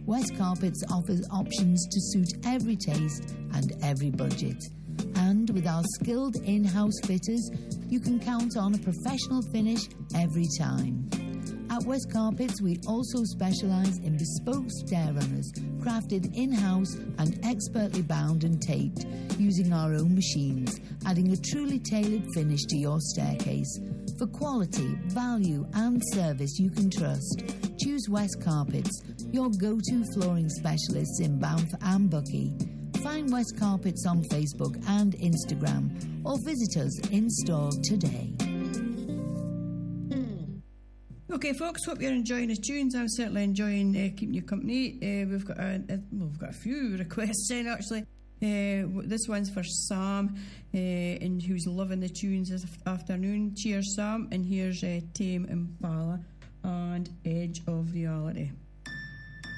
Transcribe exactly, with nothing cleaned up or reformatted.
West Carpets offers options to suit every taste and every budget. And with our skilled in-house fitters, you can count on a professional finish every time. At West Carpets, we also specialise in bespoke stair runners, crafted in-house and expertly bound and taped, using our own machines, adding a truly tailored finish to your staircase. For quality, value and service you can trust, choose West Carpets, your go-to flooring specialists in Banff and Buckie. Find West Carpets on Facebook and Instagram, or visit us in store today. Okay, folks, hope you're enjoying the tunes. I'm certainly enjoying uh, keeping you company. Uh, we've got a, a, well, we've got a few requests in, actually. Uh, this one's for Sam, uh, and who's loving the tunes this afternoon. Cheers, Sam. And here's uh, Tame Impala and Edge of Reality.